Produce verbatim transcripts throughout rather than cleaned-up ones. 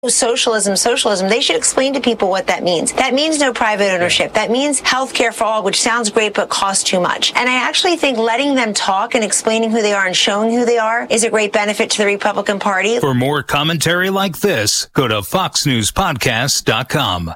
Socialism, socialism, they should explain to people what that means. That means no private ownership. That means health care for all, which sounds great but costs too much. And I actually think letting them talk and explaining who they are and showing who they are is a great benefit to the Republican Party. For more commentary like this, go to fox news podcast dot com.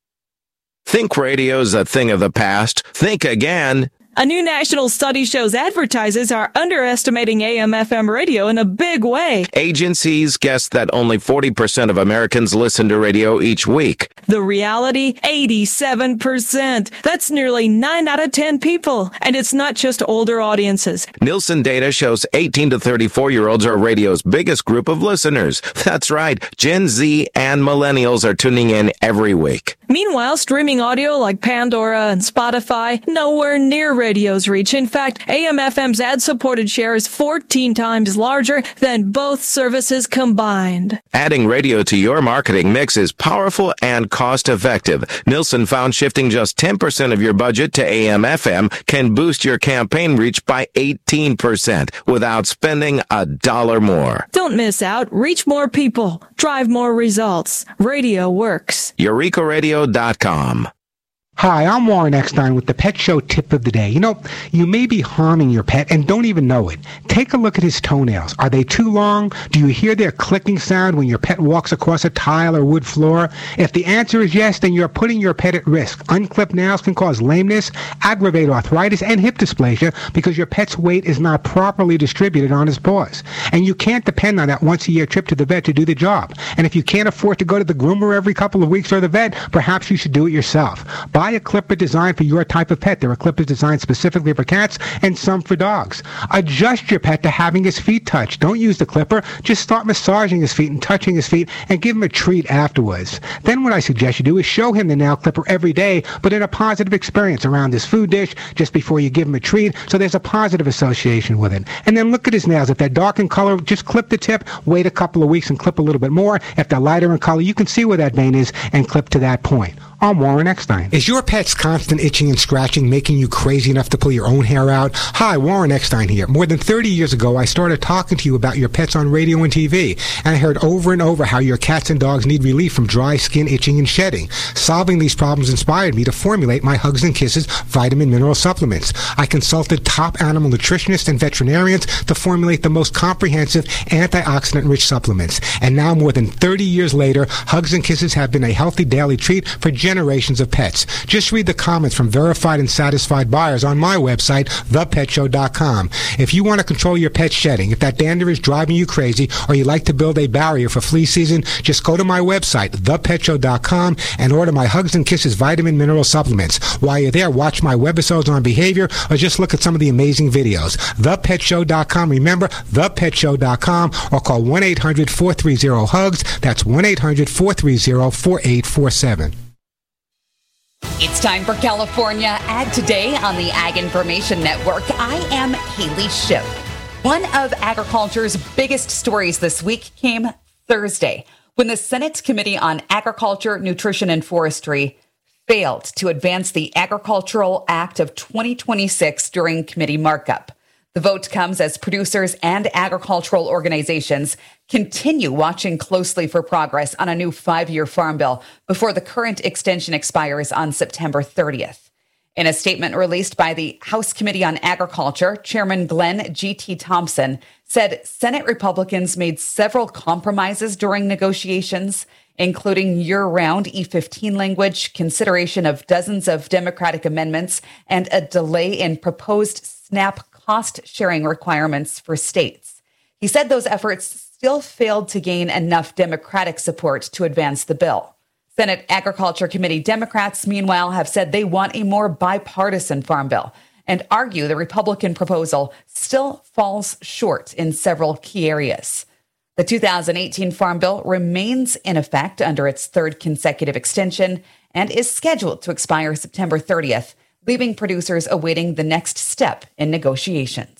Think radio's a thing of the past? Think again. A new national study shows advertisers are underestimating A M F M radio in a big way. Agencies guess that only forty percent of Americans listen to radio each week. The reality, eighty-seven percent. That's nearly nine out of ten people. And it's not just older audiences. Nielsen data shows eighteen to thirty-four-year-olds are radio's biggest group of listeners. That's right. Gen Z and millennials are tuning in every week. Meanwhile, streaming audio like Pandora and Spotify, nowhere near radio's reach. In fact, A M F M's ad-supported share is fourteen times larger than both services combined. Adding radio to your marketing mix is powerful and cost-effective. Nielsen found shifting just ten percent of your budget to A M F M can boost your campaign reach by eighteen percent without spending a dollar more. Don't miss out. Reach more people. Drive more results. Radio works. Eureka Radio dot com. Hi, I'm Warren Eckstein with the Pet Show Tip of the Day. You know, you may be harming your pet and don't even know it. Take a look at his toenails. Are they too long? Do you hear their clicking sound when your pet walks across a tile or wood floor? If the answer is yes, then you're putting your pet at risk. Unclipped nails can cause lameness, aggravate arthritis, and hip dysplasia because your pet's weight is not properly distributed on his paws. And you can't depend on that once-a-year trip to the vet to do the job. And if you can't afford to go to the groomer every couple of weeks or the vet, perhaps you should do it yourself. Buy a clipper designed for your type of pet. There are clippers designed specifically for cats and some for dogs. Adjust your pet to having his feet touched. Don't use the clipper. Just start massaging his feet and touching his feet and give him a treat afterwards. Then what I suggest you do is show him the nail clipper every day, but in a positive experience around his food dish just before you give him a treat, so there's a positive association with it. And then look at his nails. If they're dark in color, just clip the tip, wait a couple of weeks and clip a little bit more. If they're lighter in color, you can see where that vein is and clip to that point. I'm Warren Eckstein. Is your pet's constant itching and scratching making you crazy enough to pull your own hair out? Hi, Warren Eckstein here. More than thirty years ago, I started talking to you about your pets on radio and T V, and I heard over and over how your cats and dogs need relief from dry skin, itching, and shedding. Solving these problems inspired me to formulate my Hugs and Kisses vitamin mineral supplements. I consulted top animal nutritionists and veterinarians to formulate the most comprehensive antioxidant-rich supplements. And now, more than thirty years later, Hugs and Kisses have been a healthy daily treat for generations of pets. Just read the comments from verified and satisfied buyers on my website, the pet show dot com. If you want to control your pet's shedding, if that dander is driving you crazy, or you like to build a barrier for flea season, just go to my website, the pet show dot com, and order my Hugs and Kisses vitamin mineral supplements. While you're there, watch my webisodes on behavior, or just look at some of the amazing videos. the pet show dot com. Remember, the pet show dot com, or call one eight hundred four three zero hugs. That's one eight hundred four three zero four eight four seven. It's time for California Ag Today on the Ag Information Network. I am Haley Schiff. One of agriculture's biggest stories this week came Thursday when the Senate Committee on Agriculture, Nutrition, and Forestry failed to advance the Agricultural Act of twenty twenty-six during committee markup. The vote comes as producers and agricultural organizations continue watching closely for progress on a new five-year farm bill before the current extension expires on September thirtieth. In a statement released by the House Committee on Agriculture, Chairman Glenn G T Thompson said Senate Republicans made several compromises during negotiations, including year-round E fifteen language, consideration of dozens of Democratic amendments, and a delay in proposed SNAP cost-sharing requirements for states. He said those efforts still failed to gain enough Democratic support to advance the bill. Senate Agriculture Committee Democrats, meanwhile, have said they want a more bipartisan farm bill and argue the Republican proposal still falls short in several key areas. The two thousand eighteen Farm Bill remains in effect under its third consecutive extension and is scheduled to expire September thirtieth, leaving producers awaiting the next step in negotiations.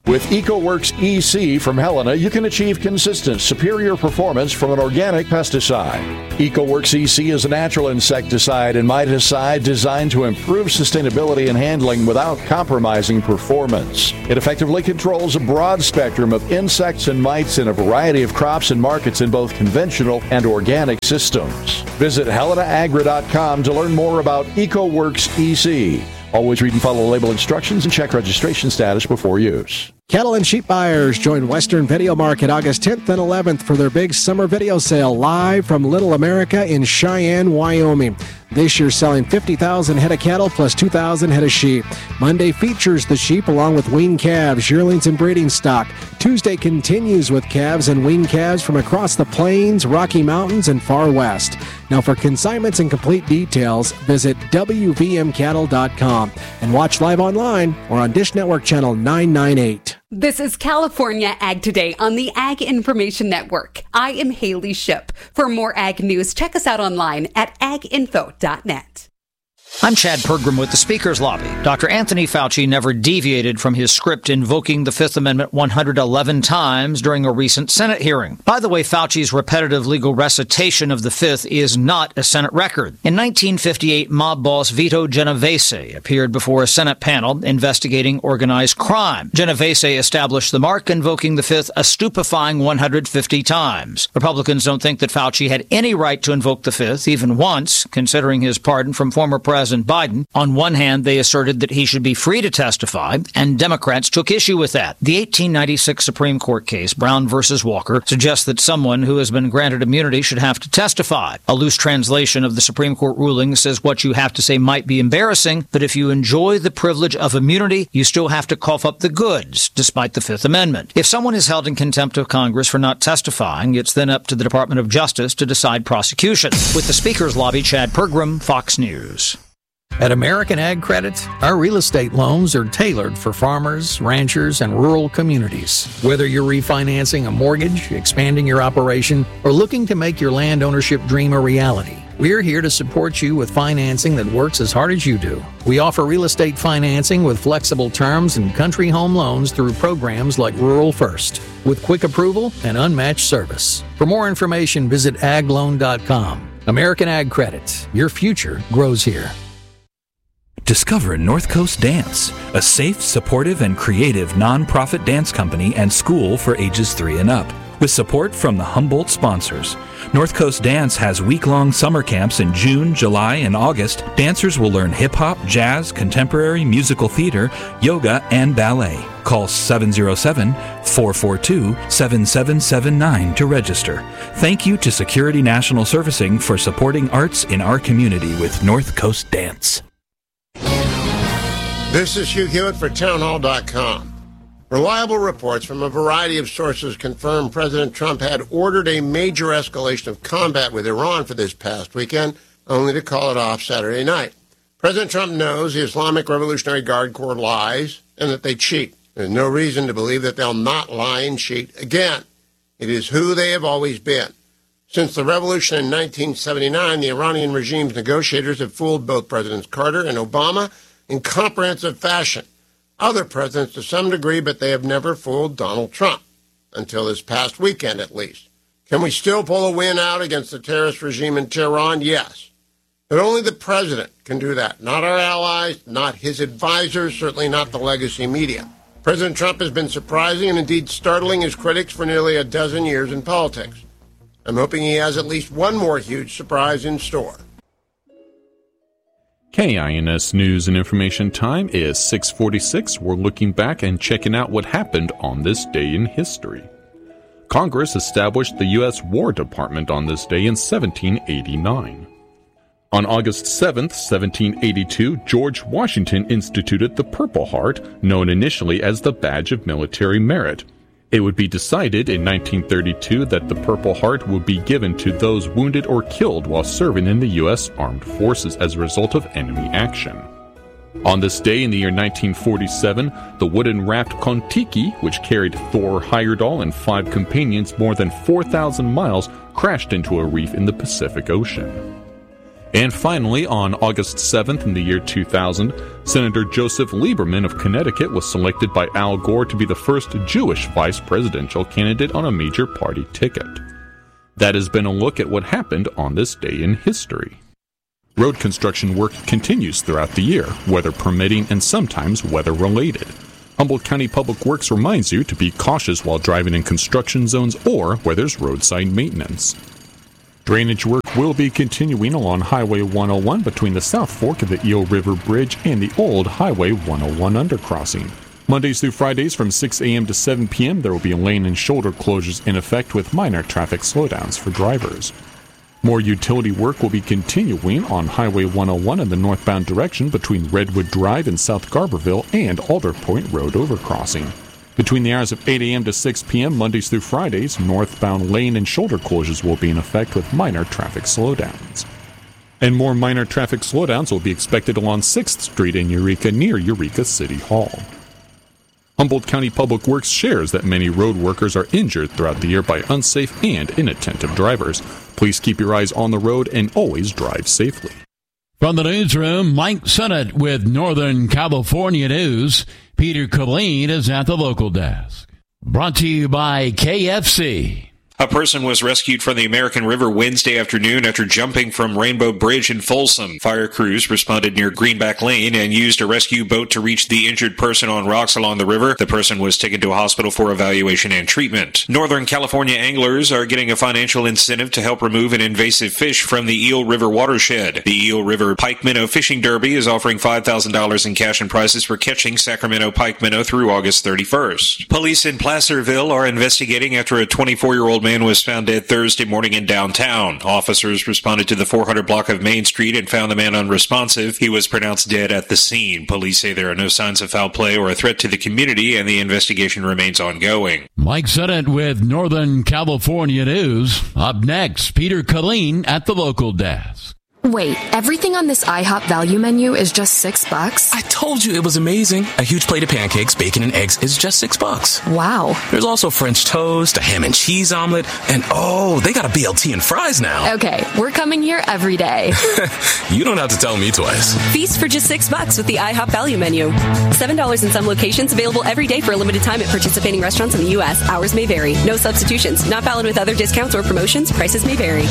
With EcoWorks E C from Helena, you can achieve consistent, superior performance from an organic pesticide. EcoWorks E C is a natural insecticide and miticide designed to improve sustainability and handling without compromising performance. It effectively controls a broad spectrum of insects and mites in a variety of crops and markets in both conventional and organic systems. Visit helena agra dot com to learn more about EcoWorks E C. Always read and follow label instructions and check registration status before use. Cattle and sheep buyers join Western Video Market August tenth and eleventh for their big summer video sale live from Little America in Cheyenne, Wyoming. This year selling fifty thousand head of cattle plus two thousand head of sheep. Monday features the sheep along with weaned calves, yearlings, and breeding stock. Tuesday continues with calves and weaned calves from across the plains, Rocky Mountains, and far west. Now for consignments and complete details, visit W V M cattle dot com and watch live online or on Dish Network Channel nine ninety-eight. This is California Ag Today on the Ag Information Network. I am Haley Ship. For more ag news, check us out online at ag info dot net. I'm Chad Pergram with the Speaker's Lobby. Doctor Anthony Fauci never deviated from his script invoking the Fifth Amendment one hundred eleven times during a recent Senate hearing. By the way, Fauci's repetitive legal recitation of the Fifth is not a Senate record. In nineteen fifty-eight, mob boss Vito Genovese appeared before a Senate panel investigating organized crime. Genovese established the mark, invoking the Fifth a stupefying one hundred fifty times. Republicans don't think that Fauci had any right to invoke the Fifth, even once, considering his pardon from former President President Biden. On one hand, they asserted that he should be free to testify, and Democrats took issue with that. The eighteen ninety-six Supreme Court case, Brown versus Walker, suggests that someone who has been granted immunity should have to testify. A loose translation of the Supreme Court ruling says what you have to say might be embarrassing, but if you enjoy the privilege of immunity, you still have to cough up the goods, despite the Fifth Amendment. If someone is held in contempt of Congress for not testifying, it's then up to the Department of Justice to decide prosecution. With the Speaker's Lobby, Chad Pergram, Fox News. At American Ag Credit, our real estate loans are tailored for farmers, ranchers, and rural communities. Whether you're refinancing a mortgage, expanding your operation, or looking to make your land ownership dream a reality, we're here to support you with financing that works as hard as you do. We offer real estate financing with flexible terms and country home loans through programs like Rural First, with quick approval and unmatched service. For more information, visit ag loan dot com. American Ag Credit. Your future grows here. Discover North Coast Dance, a safe, supportive, and creative nonprofit dance company and school for ages three and up. With support from the Humboldt sponsors, North Coast Dance has week-long summer camps in June, July, and August. Dancers will learn hip-hop, jazz, contemporary, musical theater, yoga, and ballet. Call seven oh seven, four four two, seven seven seven nine to register. Thank you to Security National Servicing for supporting arts in our community with North Coast Dance. This is Hugh Hewitt for townhall dot com. Reliable reports from a variety of sources confirm President Trump had ordered a major escalation of combat with Iran for this past weekend, only to call it off Saturday night. President Trump knows the Islamic Revolutionary Guard Corps lies and that they cheat. There's no reason to believe that they'll not lie and cheat again. It is who they have always been. Since the revolution in nineteen seventy-nine, the Iranian regime's negotiators have fooled both Presidents Carter and Obama in comprehensive fashion. Other presidents to some degree, but they have never fooled Donald Trump, until this past weekend at least. Can we still pull a win out against the terrorist regime in Tehran? Yes. But only the president can do that, not our allies, not his advisors, certainly not the legacy media. President Trump has been surprising and indeed startling his critics for nearly a dozen years in politics. I'm hoping he has at least one more huge surprise in store. K I N S News and Information time is six forty-six. We're looking back and checking out what happened on this day in history. Congress established the U S War Department on this day in seventeen eighty-nine. On August seventh, seventeen eighty-two, George Washington instituted the Purple Heart, known initially as the Badge of Military Merit. It would be decided in nineteen thirty-two that the Purple Heart would be given to those wounded or killed while serving in the U S Armed Forces as a result of enemy action. On this day in the year nineteen forty-seven, the wooden-wrapped Kon-Tiki, which carried Thor Heyerdahl and five companions more than four thousand miles, crashed into a reef in the Pacific Ocean. And finally, on August seventh in the year two thousand, Senator Joseph Lieberman of Connecticut was selected by Al Gore to be the first Jewish vice presidential candidate on a major party ticket. That has been a look at what happened on this day in history. Road construction work continues throughout the year, weather permitting and sometimes weather-related. Humboldt County Public Works reminds you to be cautious while driving in construction zones or where there's roadside maintenance. Drainage work will be continuing along Highway one oh one between the South Fork of the Eel River Bridge and the old Highway one oh one undercrossing. Mondays through Fridays from six a.m. to seven p.m. there will be lane and shoulder closures in effect with minor traffic slowdowns for drivers. More utility work will be continuing on Highway one oh one in the northbound direction between Redwood Drive and South Garberville and Alder Point Road overcrossing. Between the hours of eight a.m. to six p.m. Mondays through Fridays, northbound lane and shoulder closures will be in effect with minor traffic slowdowns. And more minor traffic slowdowns will be expected along sixth Street in Eureka near Eureka City Hall. Humboldt County Public Works shares that many road workers are injured throughout the year by unsafe and inattentive drivers. Please keep your eyes on the road and always drive safely. From the newsroom, Mike Sennett with Northern California News. Peter Colleen is at the local desk. Brought to you by K F C. A person was rescued from the American River Wednesday afternoon after jumping from Rainbow Bridge in Folsom. Fire crews responded near Greenback Lane and used a rescue boat to reach the injured person on rocks along the river. The person was taken to a hospital for evaluation and treatment. Northern California anglers are getting a financial incentive to help remove an invasive fish from the Eel River watershed. The Eel River Pike Minnow Fishing Derby is offering five thousand dollars in cash and prizes for catching Sacramento pike minnow through August thirty-first. Police in Placerville are investigating after a twenty-four-year-old man was found dead Thursday morning in downtown. Officers responded to the four hundred block of Main Street and found the man unresponsive. He was pronounced dead at the scene. Police say there are no signs of foul play or a threat to the community, and the investigation remains ongoing. Mike Sennett with Northern California News. Up next, Peter Colleen at the local desk. Wait, everything on this IHOP value menu is just six bucks? I told you it was amazing. A huge plate of pancakes, bacon, and eggs is just six bucks. Wow. There's also French toast, a ham and cheese omelet, and oh, they got a B L T and fries now. Okay, we're coming here every day. You don't have to tell me twice. Feast for just six bucks with the IHOP value menu. Seven dollars in some locations, available every day for a limited time at participating restaurants in the U S. Hours may vary. No substitutions. Not valid with other discounts or promotions. Prices may vary.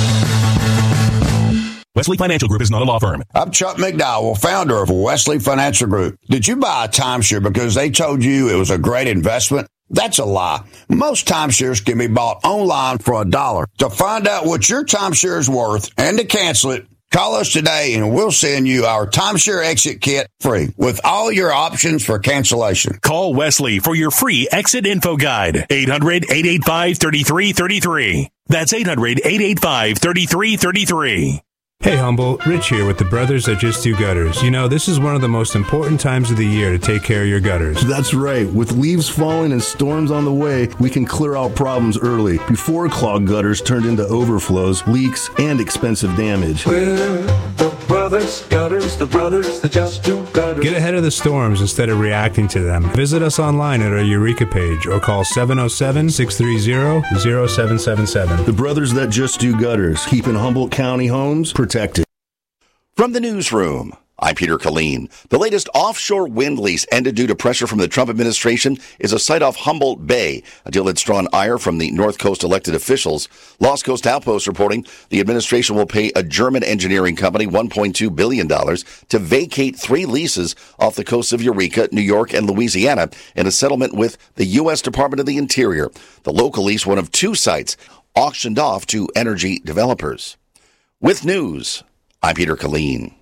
Wesley Financial Group is not a law firm. I'm Chuck McDowell, founder of Wesley Financial Group. Did you buy a timeshare because they told you it was a great investment? That's a lie. Most timeshares can be bought online for a dollar. To find out what your timeshare is worth and to cancel it, call us today and we'll send you our timeshare exit kit free with all your options for cancellation. Call Wesley for your free exit info guide. eight hundred, eight eight five, three three three three. That's eight hundred, eight eight five, three three three three. Hey Humboldt, Rich here with the Brothers That Just Do Gutters. You know, this is one of the most important times of the year to take care of your gutters. That's right. With leaves falling and storms on the way, we can clear out problems early, before clogged gutters turned into overflows, leaks, and expensive damage. We're the Brothers Gutters, the Brothers That Just Do Gutters. Get ahead of the storms instead of reacting to them. Visit us online at our Eureka page or call seven oh seven, six three zero, zero seven seven seven. The Brothers That Just Do Gutters, keeping Humboldt County homes protected. From the newsroom, I'm Peter Colleen. The latest offshore wind lease ended due to pressure from the Trump administration is a site off Humboldt Bay, a deal that's drawn ire from the North Coast elected officials. Lost Coast Outpost reporting the administration will pay a German engineering company one point two billion dollars to vacate three leases off the coasts of Eureka, New York, and Louisiana in a settlement with the U S Department of the Interior. The local lease, one of two sites, auctioned off to energy developers. With news, I'm Peter Colleen.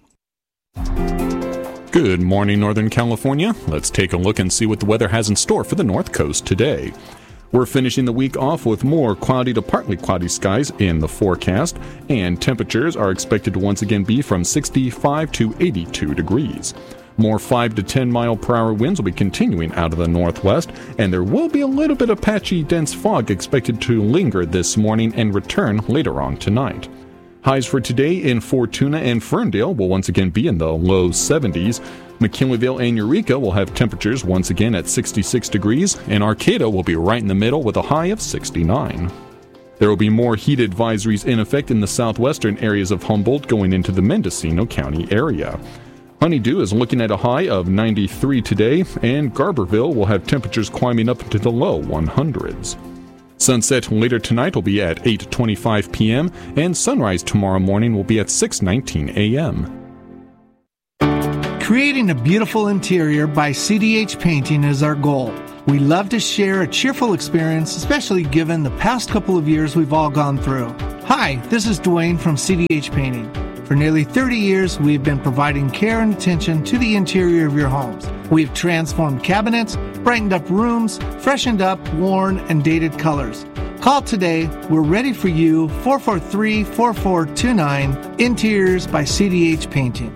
Good morning, Northern California. Let's take a look and see what the weather has in store for the North Coast today. We're finishing the week off with more cloudy to partly cloudy skies in the forecast, and temperatures are expected to once again be from sixty-five to eighty-two degrees. More five to ten mile per hour winds will be continuing out of the northwest, and there will be a little bit of patchy, dense fog expected to linger this morning and return later on tonight. Highs for today in Fortuna and Ferndale will once again be in the low seventies. McKinleyville and Eureka will have temperatures once again at sixty-six degrees, and Arcata will be right in the middle with a high of sixty-nine. There will be more heat advisories in effect in the southwestern areas of Humboldt going into the Mendocino County area. Honeydew is looking at a high of ninety-three today, and Garberville will have temperatures climbing up into the low hundreds. Sunset later tonight will be at eight twenty-five p.m., and sunrise tomorrow morning will be at six nineteen a.m. Creating a beautiful interior by C D H Painting is our goal. We love to share a cheerful experience, especially given the past couple of years we've all gone through. Hi, this is Dwayne from C D H Painting. For nearly thirty years, we've been providing care and attention to the interior of your homes. We've transformed cabinets, brightened up rooms, freshened up worn and dated colors. Call today. We're ready for you. four four three, four four two nine. Interiors by C D H Painting.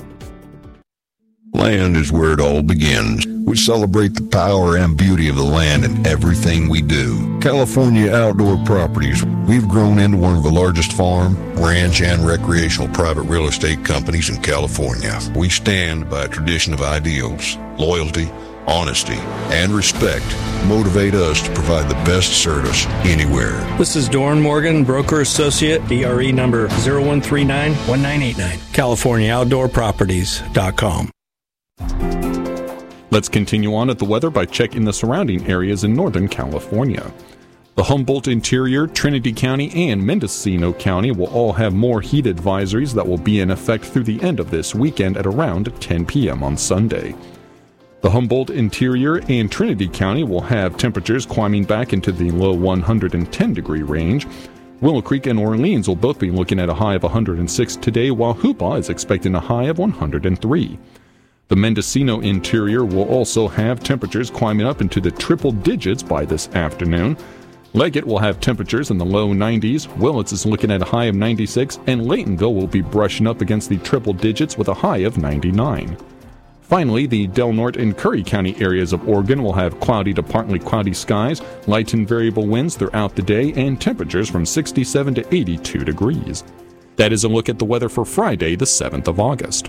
Land is where it all begins. We celebrate the power and beauty of the land in everything we do. California Outdoor Properties. We've grown into one of the largest farm, ranch, and recreational private real estate companies in California. We stand by a tradition of ideals, loyalty, honesty, and respect motivate us to provide the best service anywhere. This is Doran Morgan, broker associate, D R E number zero one three nine, one nine eight nine, California Outdoor Properties dot com. Let's continue on at the weather by checking the surrounding areas in Northern California. The Humboldt interior, Trinity County, and Mendocino County will all have more heat advisories that will be in effect through the end of this weekend at around ten p.m. on Sunday. The Humboldt interior and Trinity County will have temperatures climbing back into the low one hundred ten degree range. Willow Creek and Orleans will both be looking at a high of one hundred six today, while Hoopa is expecting a high of one hundred three. The Mendocino interior will also have temperatures climbing up into the triple digits by this afternoon. Leggett will have temperatures in the low nineties, Willits is looking at a high of ninety-six, and Laytonville will be brushing up against the triple digits with a high of ninety-nine. Finally, the Del Norte and Curry County areas of Oregon will have cloudy to partly cloudy skies, light and variable winds throughout the day, and temperatures from sixty-seven to eighty-two degrees. That is a look at the weather for Friday, the seventh of August.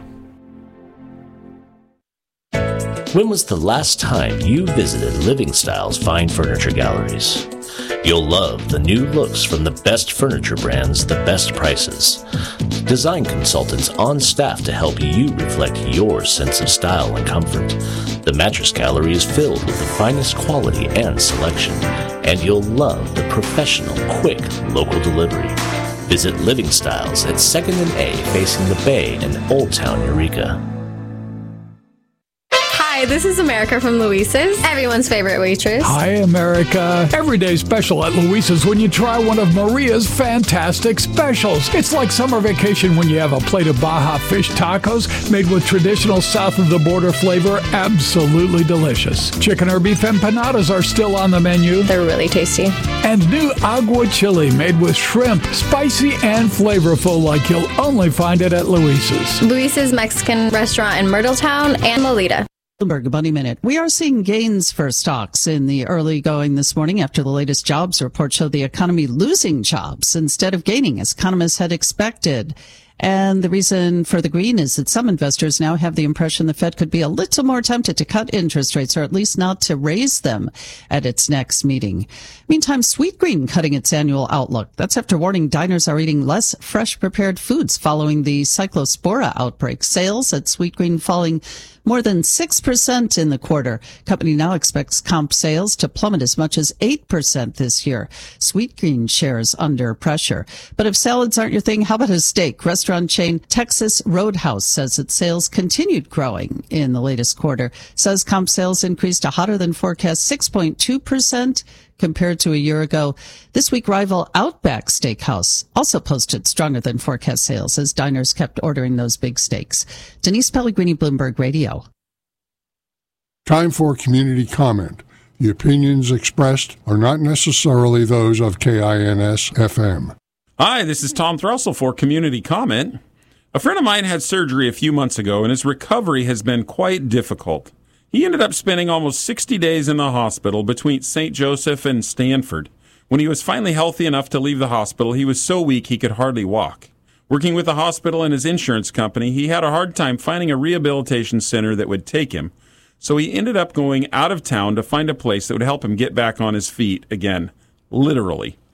When was the last time you visited Living Styles Fine Furniture Galleries? You'll love the new looks from the best furniture brands, the best prices. Design consultants on staff to help you reflect your sense of style and comfort. The Mattress Gallery is filled with the finest quality and selection, and you'll love the professional, quick, local delivery. Visit Living Styles at second and A facing the Bay in Old Town, Eureka. Hi, this is America from Luisa's, everyone's favorite waitress. Hi, America. Everyday special at Luisa's when you try one of Maria's fantastic specials. It's like summer vacation when you have a plate of Baja fish tacos made with traditional south-of-the-border flavor, absolutely delicious. Chicken or beef empanadas are still on the menu. They're really tasty. And new agua chili made with shrimp, spicy and flavorful like you'll only find it at Luisa's. Luisa's Mexican restaurant in Myrtletown and Lolita. Bloomberg Money Minute. We are seeing gains for stocks in the early going this morning after the latest jobs report showed the economy losing jobs instead of gaining, as economists had expected. And the reason for the green is that some investors now have the impression the Fed could be a little more tempted to cut interest rates, or at least not to raise them at its next meeting. Meantime, Sweetgreen cutting its annual outlook. That's after warning diners are eating less fresh prepared foods following the Cyclospora outbreak. Sales at Sweetgreen falling more than six percent in the quarter. Company now expects comp sales to plummet as much as eight percent this year. Sweetgreen shares under pressure. But if salads aren't your thing, how about a steak? Restaurant chain Texas Roadhouse says its sales continued growing in the latest quarter. Says comp sales increased a hotter than forecast six point two percent compared to a year ago. This week, rival Outback Steakhouse also posted stronger than forecast sales as diners kept ordering those big steaks. Denise Pellegrini, Bloomberg Radio. Time for community comment. The opinions expressed are not necessarily those of K I N S F M. Hi, this is Tom Thrussell for Community Comment. A friend of mine had surgery a few months ago, and his recovery has been quite difficult. He ended up spending almost sixty days in the hospital between Saint Joseph and Stanford. When he was finally healthy enough to leave the hospital, he was so weak he could hardly walk. Working with the hospital and his insurance company, he had a hard time finding a rehabilitation center that would take him. So he ended up going out of town to find a place that would help him get back on his feet again, literally.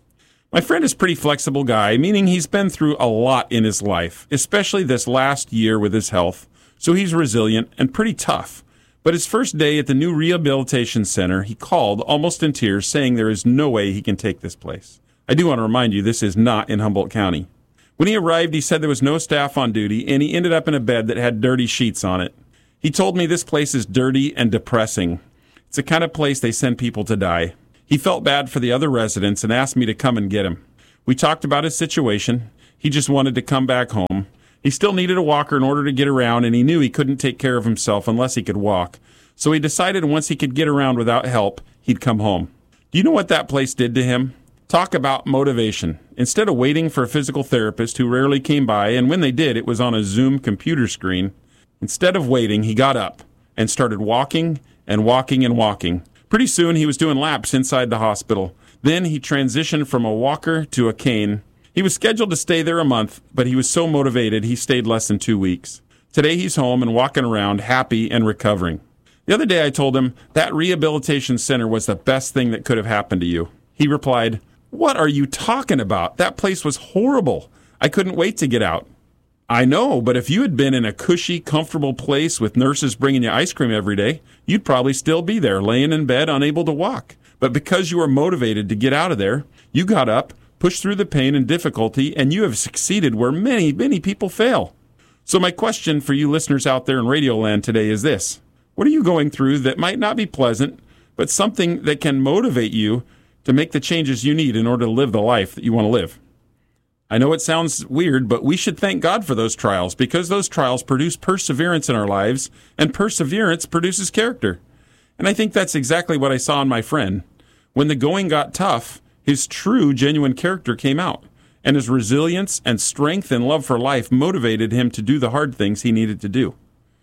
My friend is a pretty flexible guy, meaning he's been through a lot in his life, especially this last year with his health, so he's resilient and pretty tough. But his first day at the new rehabilitation center, he called, almost in tears, saying there is no way he can take this place. I do want to remind you, this is not in Humboldt County. When he arrived, he said there was no staff on duty, and he ended up in a bed that had dirty sheets on it. He told me this place is dirty and depressing. It's the kind of place they send people to die. He felt bad for the other residents and asked me to come and get him. We talked about his situation. He just wanted to come back home. He still needed a walker in order to get around, and he knew he couldn't take care of himself unless he could walk. So he decided once he could get around without help, he'd come home. Do you know what that place did to him? Talk about motivation. Instead of waiting for a physical therapist who rarely came by, and when they did, it was on a Zoom computer screen, instead of waiting, he got up and started walking and walking and walking. Pretty soon, he was doing laps inside the hospital. Then he transitioned from a walker to a cane. He was scheduled to stay there a month, but he was so motivated he stayed less than two weeks. Today, he's home and walking around, happy and recovering. The other day, I told him that rehabilitation center was the best thing that could have happened to you. He replied, "What are you talking about? That place was horrible. I couldn't wait to get out." I know, but if you had been in a cushy, comfortable place with nurses bringing you ice cream every day, you'd probably still be there, laying in bed, unable to walk. But because you were motivated to get out of there, you got up, pushed through the pain and difficulty, and you have succeeded where many, many people fail. So my question for you listeners out there in Radio Land today is this. What are you going through that might not be pleasant, but something that can motivate you to make the changes you need in order to live the life that you want to live? I know it sounds weird, but we should thank God for those trials because those trials produce perseverance in our lives, and perseverance produces character. And I think that's exactly what I saw in my friend. When the going got tough, his true, genuine character came out, and his resilience and strength and love for life motivated him to do the hard things he needed to do.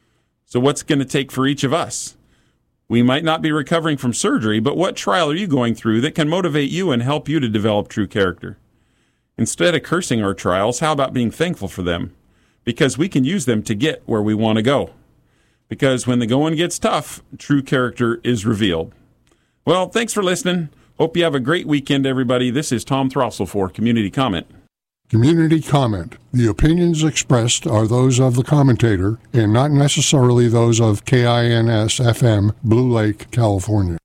So what's it going to take for each of us? We might not be recovering from surgery, but what trial are you going through that can motivate you and help you to develop true character? Instead of cursing our trials, how about being thankful for them? Because we can use them to get where we want to go. Because when the going gets tough, true character is revealed. Well, thanks for listening. Hope you have a great weekend, everybody. This is Tom Throssell for Community Comment. Community Comment. The opinions expressed are those of the commentator and not necessarily those of K I N S F M, Blue Lake, California.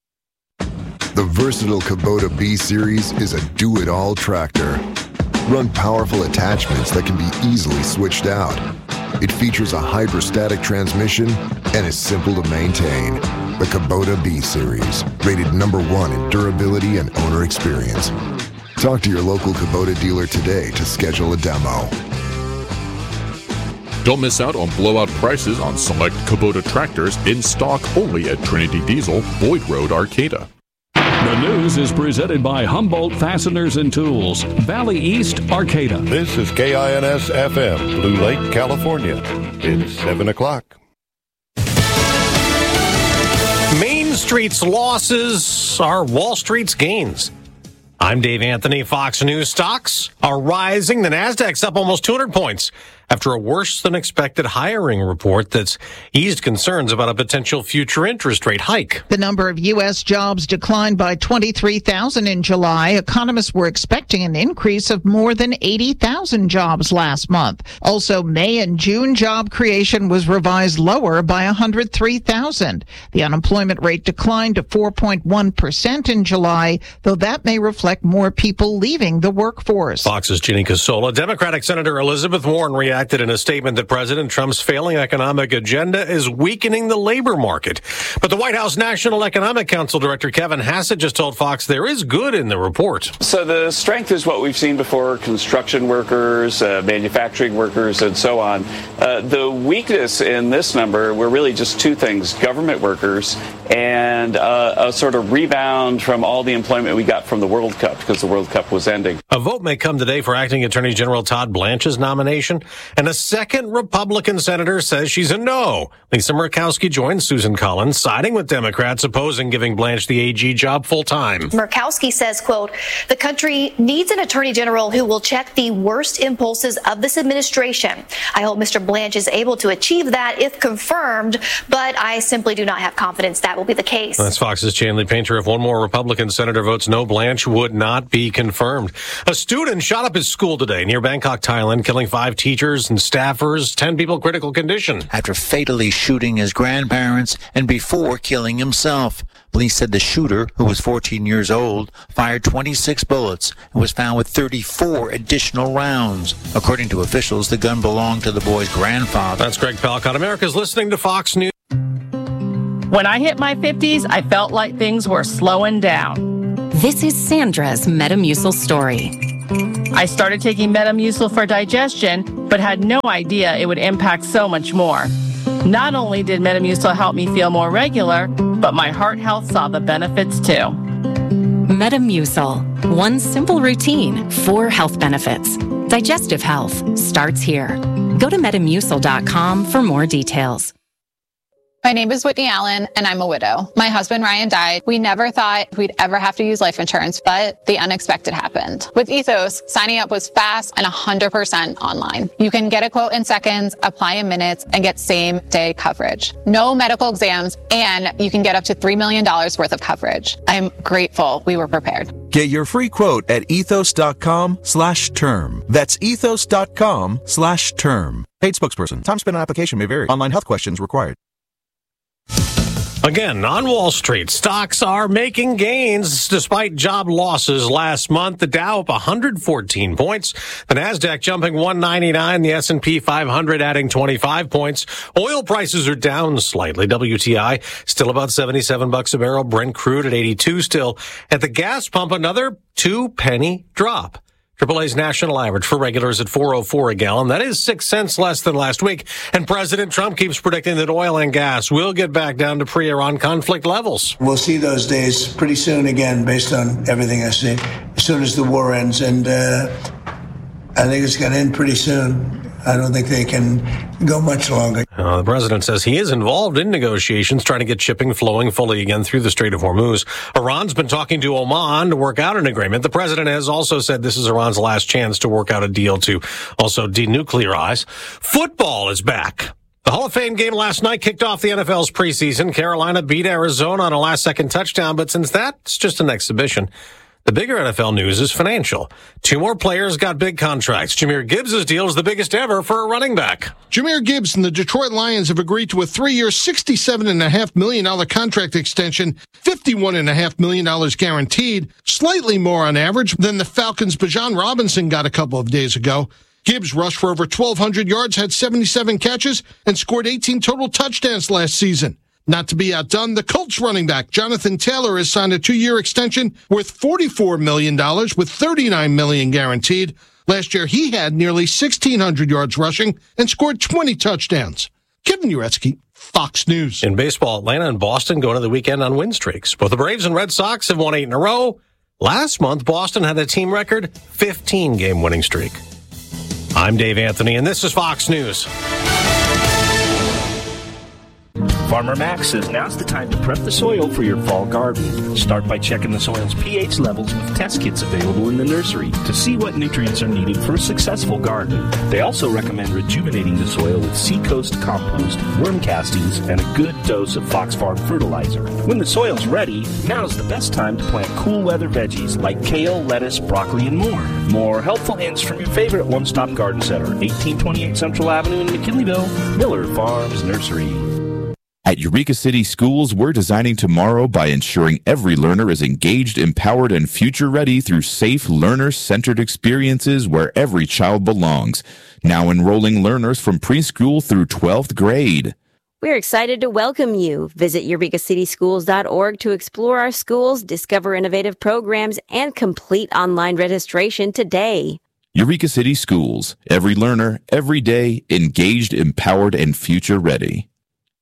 The versatile Kubota B-Series is a do-it-all tractor. Run powerful attachments that can be easily switched out. It features a hydrostatic transmission and is simple to maintain. The Kubota B-Series, rated number one in durability and owner experience. Talk to your local Kubota dealer today to schedule a demo. Don't miss out on blowout prices on select Kubota tractors in stock only at Trinity Diesel, Boyd Road, Arcata. The news is presented by Humboldt Fasteners and Tools, Valley East, Arcata. This is K I N S F M, Blue Lake, California. It's seven o'clock. Main Street's losses are Wall Street's gains. I'm Dave Anthony. Fox News stocks are rising. The Nasdaq's up almost two hundred points after a worse-than-expected hiring report that's eased concerns about a potential future interest rate hike. The number of U S jobs declined by twenty-three thousand in July. Economists were expecting an increase of more than eighty thousand jobs last month. Also, May and June job creation was revised lower by one hundred three thousand. The unemployment rate declined to four point one percent in July, though that may reflect more people leaving the workforce. Fox's Ginny Casola. Democratic Senator Elizabeth Warren reacted in a statement that President Trump's failing economic agenda is weakening the labor market. But the White House National Economic Council Director Kevin Hassett just told Fox there is good in the report. So the strength is what we've seen before: construction workers, uh, manufacturing workers, and so on. Uh, the weakness in this number were really just two things: government workers and uh, a sort of rebound from all the employment we got from the World Cup, because the World Cup was ending. A vote may come today for Acting Attorney General Todd Blanche's nomination. And a second Republican senator says she's a no. Lisa Murkowski joins Susan Collins, siding with Democrats opposing giving Blanche the A G job full-time. Murkowski says, quote, the country needs an attorney general who will check the worst impulses of this administration. I hope Mister Blanche is able to achieve that if confirmed, but I simply do not have confidence that will be the case. That's Fox's Chanley Painter. If one more Republican senator votes no, Blanche would not be confirmed. A student shot up his school today near Bangkok, Thailand, killing five teachers and staffers, ten people critical condition. After fatally shooting his grandparents and before killing himself. Police said the shooter, who was fourteen years old, fired twenty-six bullets and was found with thirty-four additional rounds. According to officials, the gun belonged to the boy's grandfather. That's Greg Palcott. America's listening to Fox News. When I hit my fifties, I felt like things were slowing down. This is Sandra's Metamucil story. I started taking Metamucil for digestion, but had no idea it would impact so much more. Not only did Metamucil help me feel more regular, but my heart health saw the benefits too. Metamucil. One simple routine, four health benefits. Digestive health starts here. Go to metamucil dot com for more details. My name is Whitney Allen, and I'm a widow. My husband, Ryan, died. We never thought we'd ever have to use life insurance, but the unexpected happened. With Ethos, signing up was fast and one hundred percent online. You can get a quote in seconds, apply in minutes, and get same-day coverage. No medical exams, and you can get up to three million dollars worth of coverage. I'm grateful we were prepared. Get your free quote at ethos.com slash term. That's ethos.com slash term. Paid spokesperson. Time spent on application may vary. Online health questions required. Again, on Wall Street, stocks are making gains despite job losses last month. The Dow up one hundred fourteen points, the Nasdaq jumping one ninety-nine, the S and P five hundred adding twenty-five points. Oil prices are down slightly. W T I still about seventy-seven bucks a barrel. Brent crude at eighty-two still. At the gas pump, another two penny drop. triple A's national average for regulars at four oh four a gallon. That is six cents less than last week. And President Trump keeps predicting that oil and gas will get back down to pre-Iran conflict levels. We'll see those days pretty soon again, based on everything I see, as soon as the war ends. And uh, I think it's going to end pretty soon. I don't think they can go much longer. Uh, the president says he is involved in negotiations trying to get shipping flowing fully again through the Strait of Hormuz. Iran's been talking to Oman to work out an agreement. The president has also said this is Iran's last chance to work out a deal to also denuclearize. Football is back. The Hall of Fame game last night kicked off the N F L's preseason. Carolina beat Arizona on a last-second touchdown, but since that's just an exhibition, the bigger N F L news is financial. Two more players got big contracts. Jahmyr Gibbs' deal is the biggest ever for a running back. Jahmyr Gibbs and the Detroit Lions have agreed to a three-year, sixty-seven point five million dollars contract extension, fifty-one point five million dollars guaranteed, slightly more on average than the Falcons' Bijan Robinson got a couple of days ago. Gibbs rushed for over twelve hundred yards, had seventy-seven catches, and scored eighteen total touchdowns last season. Not to be outdone, the Colts running back Jonathan Taylor has signed a two-year extension worth forty-four million dollars with thirty-nine million dollars guaranteed. Last year, he had nearly sixteen hundred yards rushing and scored twenty touchdowns. Kevin Uretsky, Fox News. In baseball, Atlanta and Boston go into the weekend on win streaks. Both the Braves and Red Sox have won eight in a row. Last month, Boston had a team record fifteen-game winning streak. I'm Dave Anthony, and this is Fox News. Farmer Max says now's the time to prep the soil for your fall garden. Start by checking the soil's pH levels with test kits available in the nursery to see what nutrients are needed for a successful garden. They also recommend rejuvenating the soil with Seacoast compost, worm castings, and a good dose of Fox Farm fertilizer. When the soil's ready, now's the best time to plant cool weather veggies like kale, lettuce, broccoli, and more. More helpful hints from your favorite one-stop garden center, eighteen twenty-eight Central Avenue in McKinleyville, Miller Farms Nursery. At Eureka City Schools, we're designing tomorrow by ensuring every learner is engaged, empowered, and future-ready through safe, learner-centered experiences where every child belongs. Now enrolling learners from preschool through twelfth grade. We're excited to welcome you. Visit eureka city schools dot org to explore our schools, discover innovative programs, and complete online registration today. Eureka City Schools. Every learner, every day, engaged, empowered, and future-ready.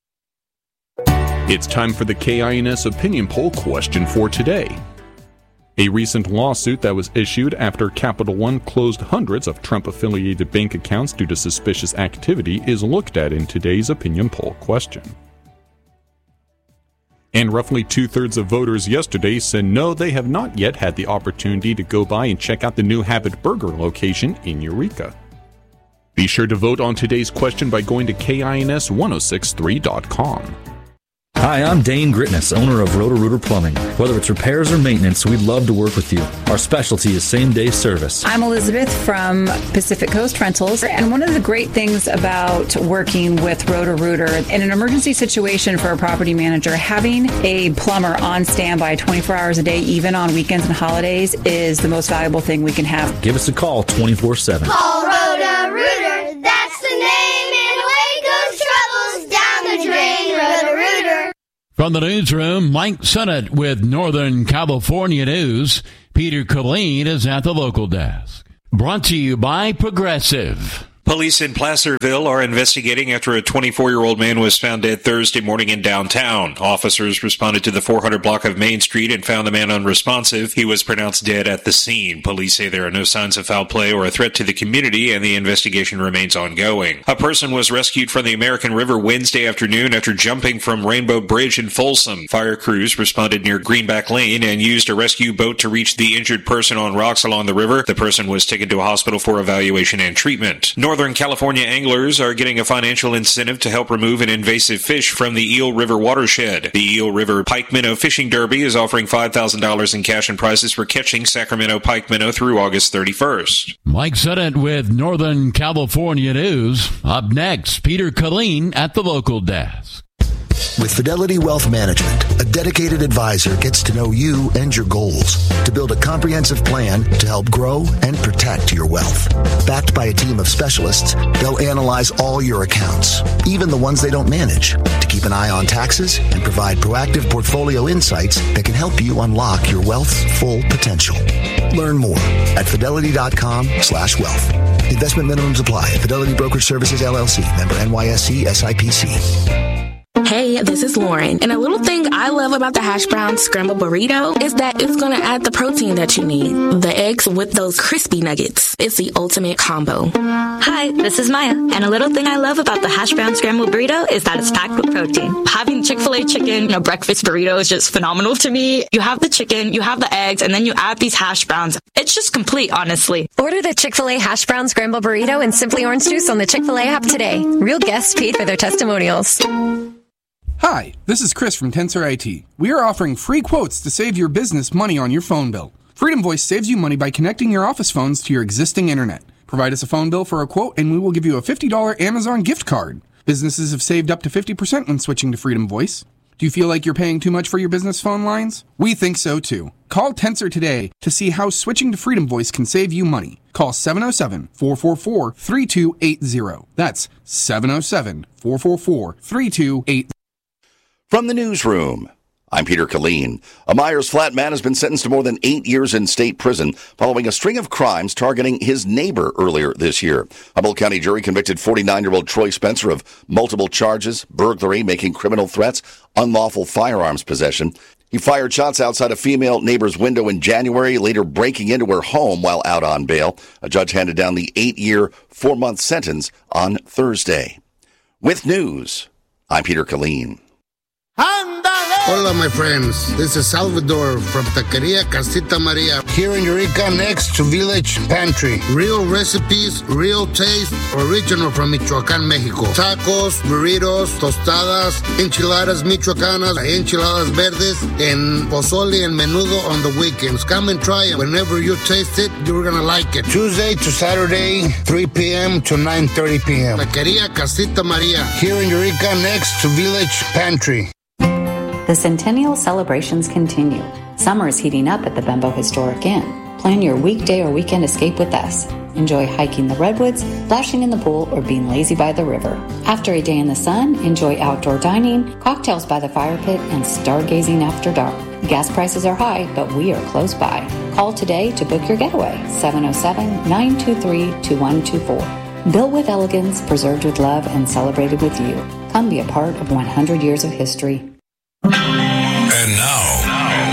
It's time for the K I N S opinion poll question for today. A recent lawsuit that was issued after Capital One closed hundreds of Trump-affiliated bank accounts due to suspicious activity is looked at in today's opinion poll question. And roughly two-thirds of voters yesterday said no, they have not yet had the opportunity to go by and check out the new Habit Burger location in Eureka. Be sure to vote on today's question by going to K I N S ten sixty-three dot com. Hi, I'm Dane Gritness, owner of Roto-Rooter Plumbing. Whether it's repairs or maintenance, we'd love to work with you. Our specialty is same-day service. I'm Elizabeth from Pacific Coast Rentals, and one of the great things about working with Roto-Rooter, in an emergency situation for a property manager, having a plumber on standby twenty-four hours a day, even on weekends and holidays, is the most valuable thing we can have. Give us a call twenty-four seven. Call Roto-Rooter, that's the name, and away goes troubles down the drain. Roto-Rooter. From the newsroom, Mike Sennett with Northern California News. Peter Colleen is at the local desk. Brought to you by Progressive. Police in Placerville are investigating after a twenty-four-year-old man was found dead Thursday morning in downtown. Officers responded to the four hundred block of Main Street and found the man unresponsive. He was pronounced dead at the scene. Police say there are no signs of foul play or a threat to the community, and the investigation remains ongoing. A person was rescued from the American River Wednesday afternoon after jumping from Rainbow Bridge in Folsom. Fire crews responded near Greenback Lane and used a rescue boat to reach the injured person on rocks along the river. The person was taken to a hospital for evaluation and treatment. Northern California anglers are getting a financial incentive to help remove an invasive fish from the Eel River watershed. The Eel River Pike Minnow Fishing Derby is offering five thousand dollars in cash and prizes for catching Sacramento pike minnow through August thirty-first. Mike Sennett with Northern California News. Up next, Peter Colleen at the local desk. With Fidelity Wealth Management, a dedicated advisor gets to know you and your goals to build a comprehensive plan to help grow and protect your wealth. Backed by a team of specialists, they'll analyze all your accounts, even the ones they don't manage, to keep an eye on taxes and provide proactive portfolio insights that can help you unlock your wealth's full potential. Learn more at fidelity.com slash wealth. Investment minimums apply. Fidelity Brokerage Services, L L C. Member N Y S E S I P C. Hey, this is Lauren, and a little thing I love about the hash brown scrambled burrito is that it's going to add the protein that you need. The eggs with those crispy nuggets. It's the ultimate combo. Hi, this is Maya, and a little thing I love about the hash brown scrambled burrito is that it's packed with protein. Having Chick-fil-A chicken in a breakfast burrito is just phenomenal to me. You have the chicken, you have the eggs, and then you add these hash browns. It's just complete, honestly. Order the Chick-fil-A hash brown scrambled burrito and Simply Orange Juice on the Chick-fil-A app today. Real guests paid for their testimonials. Hi, this is Chris from Tensor I T. We are offering free quotes to save your business money on your phone bill. Freedom Voice saves you money by connecting your office phones to your existing internet. Provide us a phone bill for a quote and we will give you a fifty dollars Amazon gift card. Businesses have saved up to fifty percent when switching to Freedom Voice. Do you feel like you're paying too much for your business phone lines? We think so too. Call Tensor today to see how switching to Freedom Voice can save you money. Call seven oh seven, four four four, three two eight zero. That's seven oh seven, four four four, three two eight zero. From the newsroom, I'm Peter Colleen. A Myers Flat man has been sentenced to more than eight years in state prison following a string of crimes targeting his neighbor earlier this year. Humboldt County jury convicted forty-nine-year-old Troy Spencer of multiple charges, burglary, making criminal threats, unlawful firearms possession. He fired shots outside a female neighbor's window in January, later breaking into her home while out on bail. A judge handed down the eight-year, four-month sentence on Thursday. With news, I'm Peter Colleen. Hola, my friends. This is Salvador from Taqueria Casita Maria here in Eureka next to Village Pantry. Real recipes, real taste, original from Michoacán, Mexico. Tacos, burritos, tostadas, enchiladas michoacanas, enchiladas verdes, and pozole and menudo on the weekends. Come and try it. Whenever you taste it, you're going to like it. Tuesday to Saturday, three p.m. to nine thirty p.m. Taqueria Casita Maria here in Eureka next to Village Pantry. The Centennial celebrations continue. Summer is heating up at the Bembo Historic Inn. Plan your weekday or weekend escape with us. Enjoy hiking the redwoods, splashing in the pool, or being lazy by the river. After a day in the sun, enjoy outdoor dining, cocktails by the fire pit, and stargazing after dark. Gas prices are high, but we are close by. Call today to book your getaway, seven oh seven, nine two three, two one two four. Built with elegance, preserved with love, and celebrated with you. Come be a part of one hundred years of history. And now, this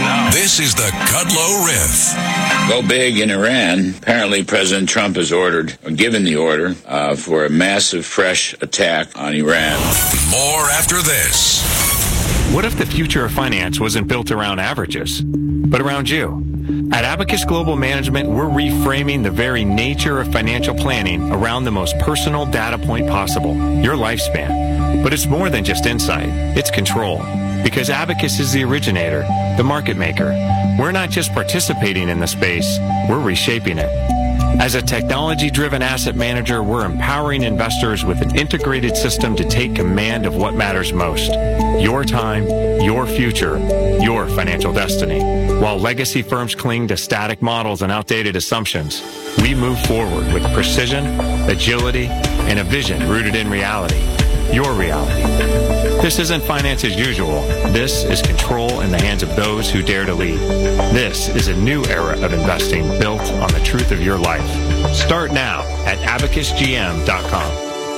This is the Kudlow Riff. Go big in Iran. Apparently, President Trump has ordered, or given the order, uh, for a massive, fresh attack on Iran. More after this. What if the future of finance wasn't built around averages, but around you? At Abacus Global Management, we're reframing the very nature of financial planning around the most personal data point possible, your lifespan. But it's more than just insight, it's control. Because Abacus is the originator, the market maker. We're not just participating in the space, we're reshaping it. As a technology-driven asset manager, we're empowering investors with an integrated system to take command of what matters most. Your time, your future, your financial destiny. While legacy firms cling to static models and outdated assumptions, we move forward with precision, agility, and a vision rooted in reality. Your reality. This isn't finance as usual. This is control in the hands of those who dare to lead. This is a new era of investing built on the truth of your life. Start now at abacus g m dot com.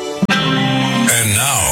And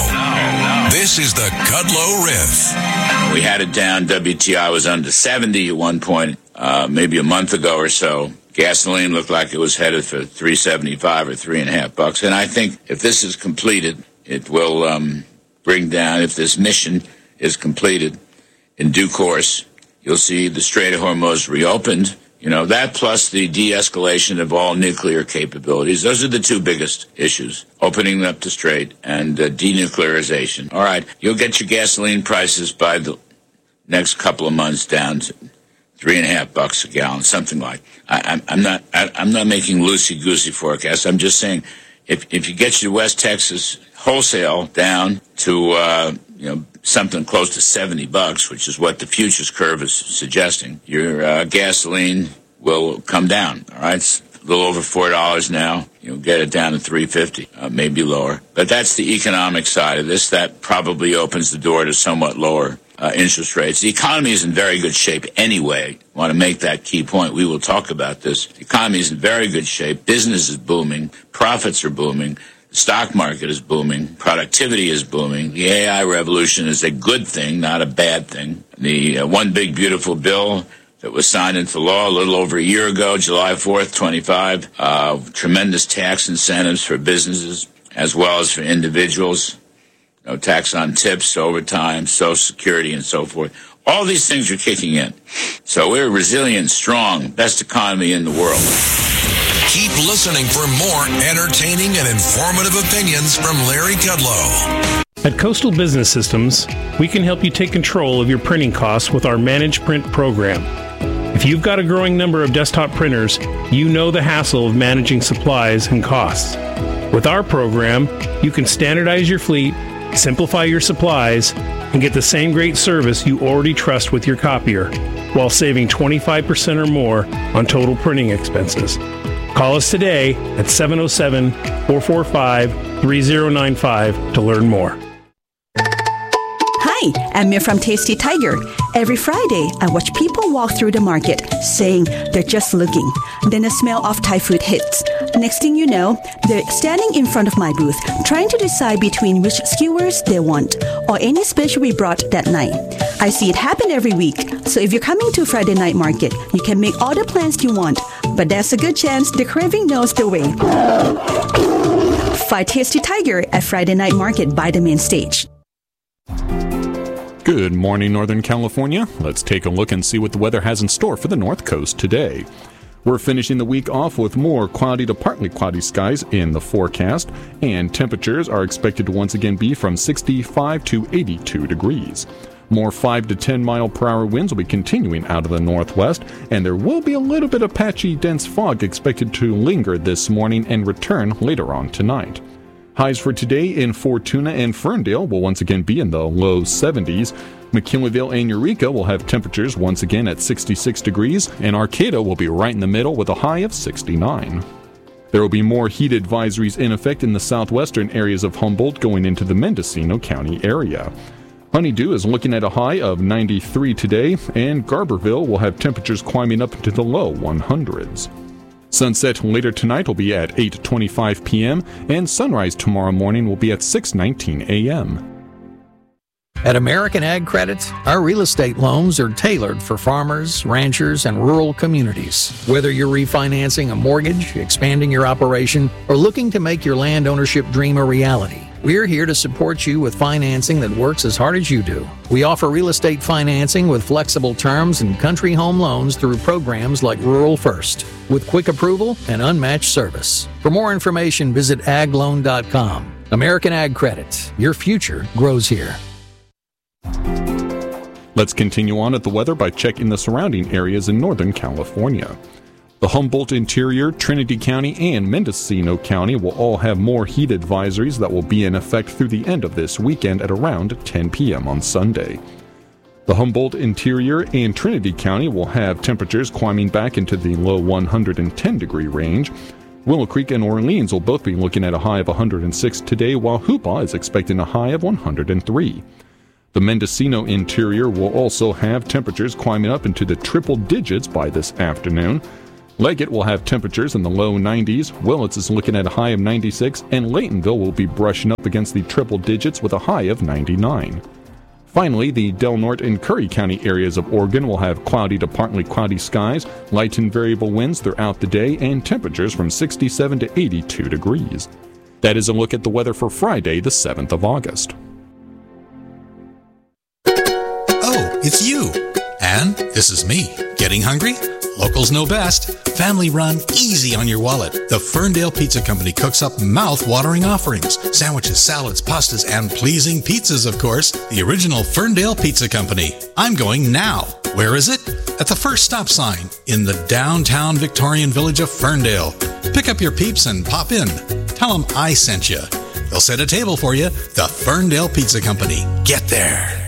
now, this is the Kudlow Riff. We had it down. W T I was under seventy at one point, uh, maybe a month ago or so. Gasoline looked like it was headed for three seventy-five or three and a half bucks. And I think if this is completed, it will um, bring down, if this mission is completed in due course, you'll see the Strait of Hormuz reopened. You know, that plus the de-escalation of all nuclear capabilities. Those are the two biggest issues, opening up the Strait and uh, denuclearization. All right, you'll get your gasoline prices by the next couple of months down to three and a half bucks a gallon, something like. I, I'm, I'm not. I, I'm not making loosey-goosey forecasts. I'm just saying, if if you get your West Texas wholesale down to uh, you know something close to seventy bucks, which is what the futures curve is suggesting, your uh, gasoline will come down. All right, it's a little over four dollars now. You'll get it down to three fifty, uh, maybe lower. But that's the economic side of this. That probably opens the door to somewhat lower uh, interest rates. The economy is in very good shape anyway. I want to make that key point. We will talk about this. The economy is in very good shape. Business is booming. Profits are booming. The stock market is booming. Productivity is booming. The A I revolution is a good thing, not a bad thing. The uh, one big beautiful bill that was signed into law a little over a year ago, July fourth, twenty-five. Uh, tremendous tax incentives for businesses as well as for individuals. No tax on tips, overtime, Social Security, and so forth. All these things are kicking in. So we're resilient, strong, best economy in the world. Keep listening for more entertaining and informative opinions from Larry Kudlow. At Coastal Business Systems, we can help you take control of your printing costs with our Managed Print program. If you've got a growing number of desktop printers, you know the hassle of managing supplies and costs. With our program, you can standardize your fleet, simplify your supplies, and get the same great service you already trust with your copier, while saving twenty-five percent or more on total printing expenses. Call us today at seven oh seven, four four five, three oh nine five to learn more. Hi, I'm Mia from Tasty Tiger. Every Friday, I watch people walk through the market saying they're just looking. Then the smell of Thai food hits. Next thing you know, they're standing in front of my booth trying to decide between which skewers they want or any special we brought that night. I see it happen every week. So if you're coming to Friday night market, you can make all the plans you want. But there's a good chance the craving knows the way. Find Tasty Tiger at Friday night market by the main stage. Good morning, Northern California. Let's take a look and see what the weather has in store for the North Coast today. We're finishing the week off with more cloudy to partly cloudy skies in the forecast, and temperatures are expected to once again be from sixty-five to eighty-two degrees. More five to ten mile per hour winds will be continuing out of the northwest, and there will be a little bit of patchy dense fog expected to linger this morning and return later on tonight. Highs for today in Fortuna and Ferndale will once again be in the low seventies. McKinleyville and Eureka will have temperatures once again at sixty-six degrees, and Arcata will be right in the middle with a high of sixty-nine. There will be more heat advisories in effect in the southwestern areas of Humboldt going into the Mendocino County area. Honeydew is looking at a high of ninety-three today, and Garberville will have temperatures climbing up into the low hundreds. Sunset later tonight will be at eight twenty-five p.m., and sunrise tomorrow morning will be at six nineteen a.m. At American Ag Credit, our real estate loans are tailored for farmers, ranchers, and rural communities. Whether you're refinancing a mortgage, expanding your operation, or looking to make your land ownership dream a reality, we're here to support you with financing that works as hard as you do. We offer real estate financing with flexible terms and country home loans through programs like Rural First, with quick approval and unmatched service. For more information, visit ag loan dot com. American Ag Credit. Your future grows here. Let's continue on at the weather by checking the surrounding areas in Northern California. The Humboldt Interior, Trinity County, and Mendocino County will all have more heat advisories that will be in effect through the end of this weekend at around ten p.m. on Sunday. The Humboldt Interior and Trinity County will have temperatures climbing back into the low one hundred ten degree range. Willow Creek and Orleans will both be looking at a high of one hundred six today, while Hoopa is expecting a high of one hundred three. The Mendocino Interior will also have temperatures climbing up into the triple digits by this afternoon. Leggett will have temperatures in the low nineties, Willits is looking at a high of ninety-six, and Laytonville will be brushing up against the triple digits with a high of ninety-nine. Finally, the Del Norte and Curry County areas of Oregon will have cloudy to partly cloudy skies, light and variable winds throughout the day, and temperatures from sixty-seven to eighty-two degrees. That is a look at the weather for Friday, the seventh of August. Oh, it's you. And this is me. Getting hungry? Locals know best. Family run, easy on your wallet. The Ferndale Pizza Company cooks up mouth-watering offerings. Sandwiches, salads, pastas, and pleasing pizzas, of course. The original Ferndale Pizza Company. I'm going now. Where is it? At the first stop sign in the downtown Victorian village of Ferndale. Pick up your peeps and pop in. Tell them I sent you. They'll set a table for you. The Ferndale Pizza Company. Get there.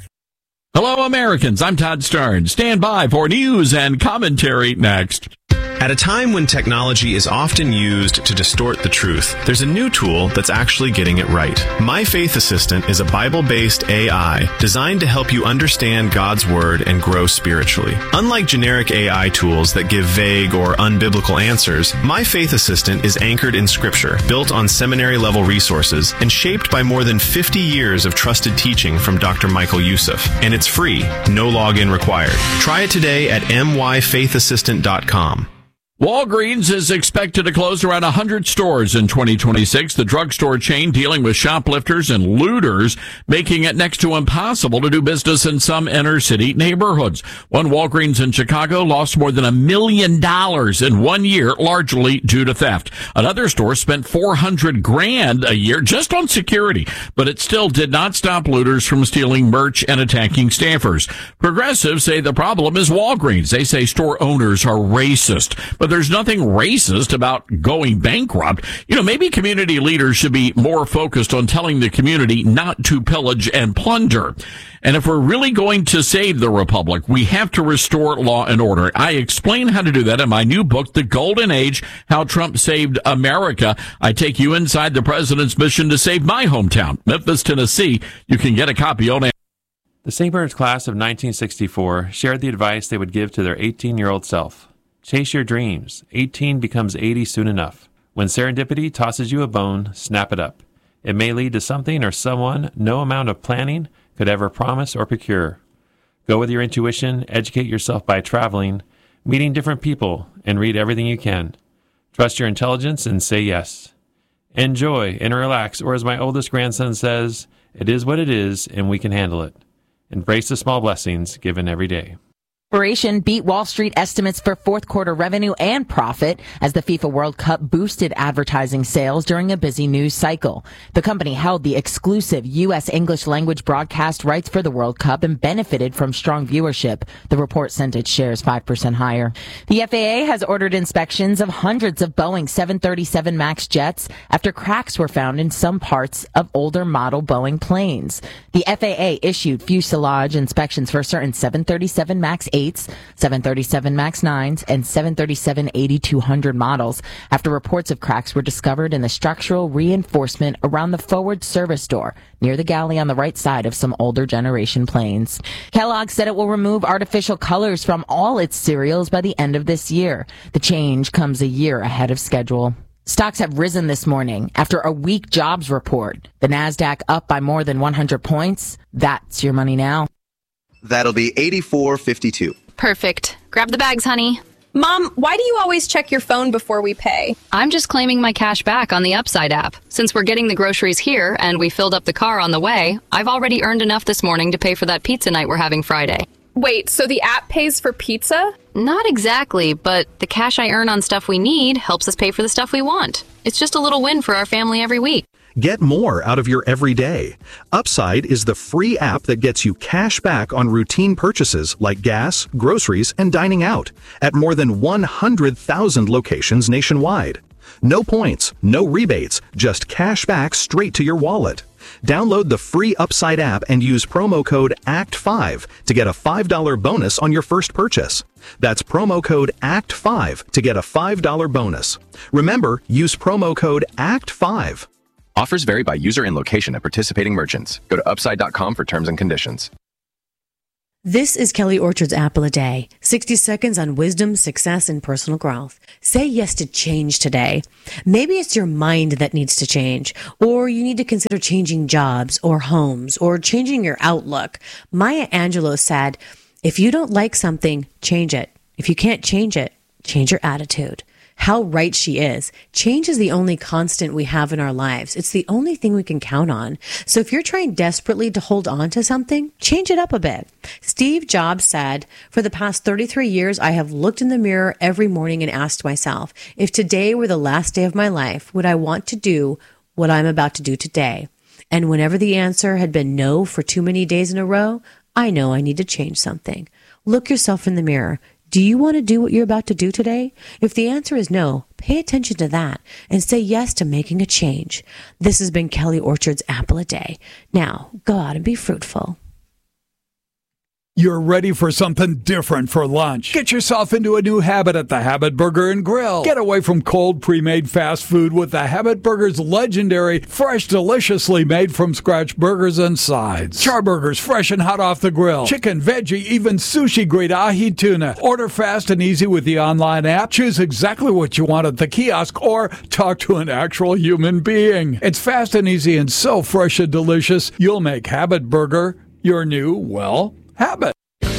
Hello, Americans. I'm Todd Stern. Stand by for news and commentary next. At a time when technology is often used to distort the truth, there's a new tool that's actually getting it right. My Faith Assistant is a Bible-based A I designed to help you understand God's Word and grow spiritually. Unlike generic A I tools that give vague or unbiblical answers, My Faith Assistant is anchored in Scripture, built on seminary-level resources, and shaped by more than fifty years of trusted teaching from Doctor Michael Youssef. And it's free, no login required. Try it today at m y faith assistant dot com. Walgreens is expected to close around one hundred stores in twenty twenty-six. The drugstore chain dealing with shoplifters and looters, making it next to impossible to do business in some inner-city neighborhoods. One Walgreens in Chicago lost more than a million dollars in one year, largely due to theft. Another store spent four hundred grand a year just on security, but it still did not stop looters from stealing merch and attacking staffers. Progressives say the problem is Walgreens. They say store owners are racist, but there's nothing racist about going bankrupt. You know, maybe community leaders should be more focused on telling the community not to pillage and plunder. And if we're really going to save the Republic, we have to restore law and order. I explain how to do that in my new book, The Golden Age, How Trump Saved America. I take you inside the president's mission to save my hometown, Memphis, Tennessee. You can get a copy on Amazon. The Saint Bernard's class of nineteen sixty-four shared the advice they would give to their eighteen-year-old self. Chase your dreams. eighteen becomes eighty soon enough. When serendipity tosses you a bone, snap it up. It may lead to something or someone no amount of planning could ever promise or procure. Go with your intuition, educate yourself by traveling, meeting different people, and read everything you can. Trust your intelligence and say yes. Enjoy and relax, or as my oldest grandson says, it is what it is and we can handle it. Embrace the small blessings given every day. Corporation beat Wall Street estimates for fourth quarter revenue and profit as the FIFA World Cup boosted advertising sales during a busy news cycle. The company held the exclusive U S English language broadcast rights for the World Cup and benefited from strong viewership. The report sent its shares five percent higher. The F A A has ordered inspections of hundreds of Boeing seven thirty-seven MAX jets after cracks were found in some parts of older model Boeing planes. The F A A issued fuselage inspections for certain seven thirty-seven MAX eights, seven thirty-seven MAX nines, and seven thirty-seven eighty-two hundred models after reports of cracks were discovered in the structural reinforcement around the forward service door near the galley on the right side of some older generation planes. Kellogg said it will remove artificial colors from all its cereals by the end of this year. The change comes a year ahead of schedule. Stocks have risen this morning after a weak jobs report. The Nasdaq up by more than one hundred points. That's your money now. That'll be eighty-four fifty-two. Perfect. Grab the bags, honey. Mom, why do you always check your phone before we pay? I'm just claiming my cash back on the Upside app. Since we're getting the groceries here and we filled up the car on the way, I've already earned enough this morning to pay for that pizza night we're having Friday. Wait, so the app pays for pizza? Not exactly, but the cash I earn on stuff we need helps us pay for the stuff we want. It's just a little win for our family every week. Get more out of your everyday. Upside is the free app that gets you cash back on routine purchases like gas, groceries, and dining out at more than one hundred thousand locations nationwide. No points, no rebates, just cash back straight to your wallet. Download the free Upside app and use promo code A C T five to get a five dollars bonus on your first purchase. That's promo code A C T five to get a five dollars bonus. Remember, use promo code A C T five. Offers vary by user and location at participating merchants. Go to upside dot com for terms and conditions. This is Kelly Orchard's Apple a Day. sixty seconds on wisdom, success, and personal growth. Say yes to change today. Maybe it's your mind that needs to change, or you need to consider changing jobs or homes or changing your outlook. Maya Angelou said, if you don't like something, change it. If you can't change it, change your attitude. How right she is. Change is the only constant we have in our lives. It's the only thing we can count on. So if you're trying desperately to hold on to something, change it up a bit. Steve Jobs said, for the past thirty-three years, I have looked in the mirror every morning and asked myself, if today were the last day of my life, would I want to do what I'm about to do today? And whenever the answer had been no for too many days in a row, I know I need to change something. Look yourself in the mirror. Do you want to do what you're about to do today? If the answer is no, pay attention to that and say yes to making a change. This has been Kelly Orchard's Apple a Day. Now, go out and be fruitful. You're ready for something different for lunch. Get yourself into a new habit at the Habit Burger and Grill. Get away from cold, pre-made fast food with the Habit Burger's legendary, fresh, deliciously made from scratch burgers and sides. Char burgers, fresh and hot off the grill. Chicken, veggie, even sushi-grade ahi tuna. Order fast and easy with the online app. Choose exactly what you want at the kiosk or talk to an actual human being. It's fast and easy and so fresh and delicious, you'll make Habit Burger your new, well, habit.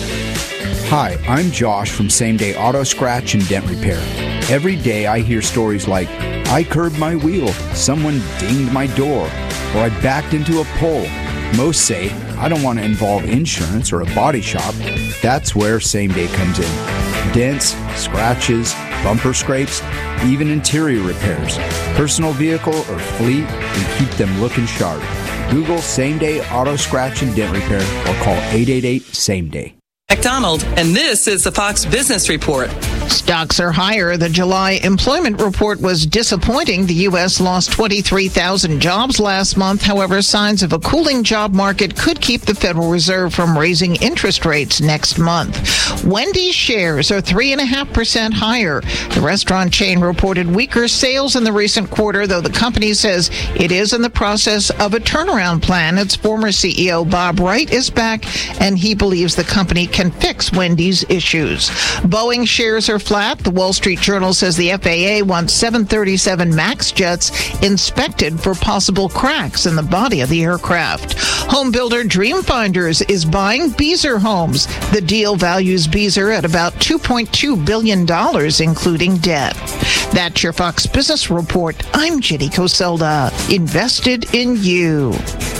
Hi, I'm Josh from Same Day Auto Scratch and Dent Repair. Every day I hear stories like, I curbed my wheel, someone dinged my door, or I backed into a pole. Most say, I don't want to involve insurance or a body shop. That's where Same Day comes in. Dents, scratches, bumper scrapes, even interior repairs, personal vehicle or fleet, and keep them looking sharp. Google Same Day Auto Scratch and Dent Repair or call eight eight eight, SAME DAY. McDonald, and this is the Fox Business Report. Stocks are higher. The July employment report was disappointing. The U S lost twenty-three thousand jobs last month. However, signs of a cooling job market could keep the Federal Reserve from raising interest rates next month. Wendy's shares are three point five percent higher. The restaurant chain reported weaker sales in the recent quarter, though the company says it is in the process of a turnaround plan. Its former C E O, Bob Wright, is back, and he believes the company can can fix Wendy's issues. Boeing shares are flat. The Wall Street Journal says the F A A wants seven thirty-seven MAX jets inspected for possible cracks in the body of the aircraft. Home builder Dream Finders is buying Beazer Homes. The deal values Beazer at about two point two billion dollars, including debt. That's your Fox Business Report. I'm Ginny Coselda. Invested in you.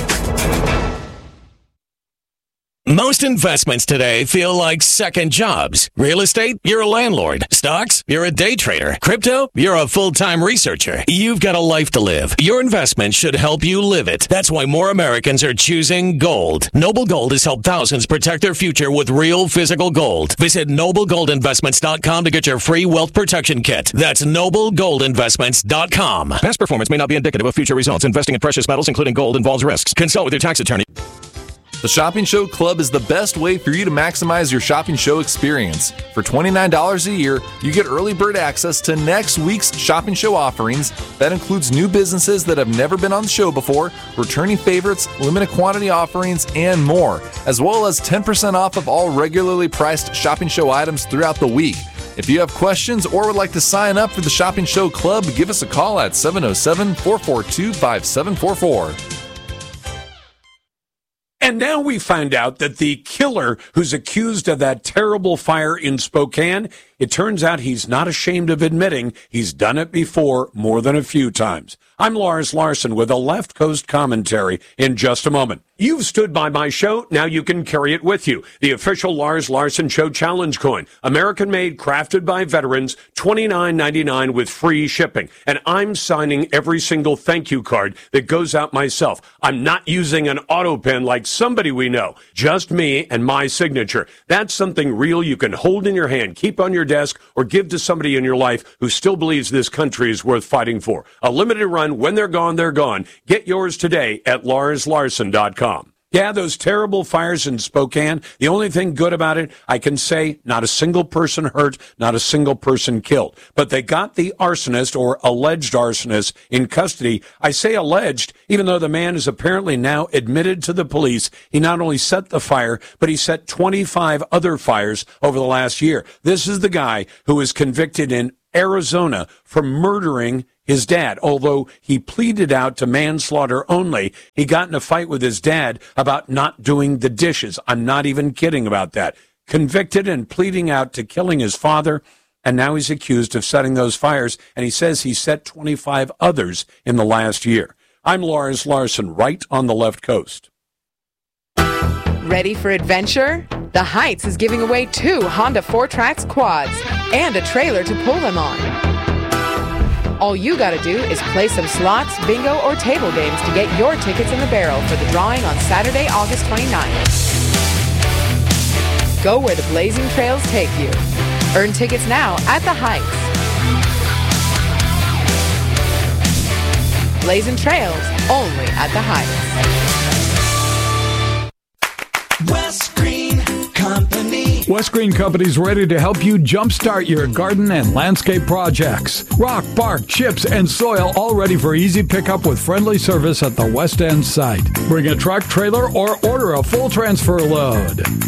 Most investments today feel like second jobs. Real estate, you're a landlord. Stocks, you're a day trader. Crypto, you're a full-time researcher. You've got a life to live. Your investment should help you live it. That's why more Americans are choosing gold. Noble Gold has helped thousands protect their future with real physical gold. Visit noble gold investments dot com to get your free wealth protection kit. That's noble gold investments dot com. Past performance may not be indicative of future results. Investing in precious metals, including gold, involves risks. Consult with your tax attorney. The Shopping Show Club is the best way for you to maximize your shopping show experience. For twenty-nine dollars a year, you get early bird access to next week's shopping show offerings. That includes new businesses that have never been on the show before, returning favorites, limited quantity offerings, and more, as well as ten percent off of all regularly priced shopping show items throughout the week. If you have questions or would like to sign up for the Shopping Show Club, give us a call at seven oh seven, four four two, five seven four four. And now we find out that the killer who's accused of that terrible fire in Spokane, it turns out he's not ashamed of admitting he's done it before more than a few times. I'm Lars Larson with a Left Coast commentary in just a moment. You've stood by my show, now you can carry it with you. The official Lars Larson Show Challenge Coin, American-made, crafted by veterans, twenty-nine ninety-nine with free shipping. And I'm signing every single thank you card that goes out myself. I'm not using an auto pen like somebody we know. Just me and my signature. That's something real you can hold in your hand, keep on your desk, or give to somebody in your life who still believes this country is worth fighting for. A limited run. When they're gone, they're gone. Get yours today at lars larson dot com. Yeah, those terrible fires in Spokane, the only thing good about it, I can say not a single person hurt, not a single person killed. But they got the arsonist or alleged arsonist in custody. I say alleged, even though the man is apparently now admitted to the police. He not only set the fire, but he set twenty-five other fires over the last year. This is the guy who was convicted in Arizona for murdering his dad. Although he pleaded out to manslaughter only, he got in a fight with his dad about not doing the dishes. I'm not even kidding about that. Convicted and pleading out to killing his father, and now he's accused of setting those fires, and he says he set twenty-five others in the last year. I'm Lars Larson, right on the left coast. Ready for adventure? The Heights is giving away two Honda four Trax quads and a trailer to pull them on. All you gotta do is play some slots, bingo, or table games to get your tickets in the barrel for the drawing on Saturday, August twenty-ninth. Go where the blazing trails take you. Earn tickets now at the Heights. Blazing trails, only at the Heights. West Green Company. West Green Company's ready to help you jumpstart your garden and landscape projects. Rock, bark, chips, and soil all ready for easy pickup with friendly service at the West End site. Bring a truck, trailer, or order a full transfer load.